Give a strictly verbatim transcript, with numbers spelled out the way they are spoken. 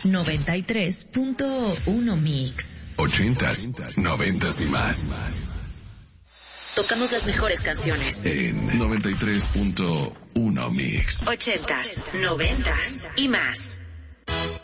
noventa y tres punto uno Mix. Ochentas, noventas y más. Tocamos las mejores canciones. En noventa y tres punto uno Mix. Ochentas, noventas y más.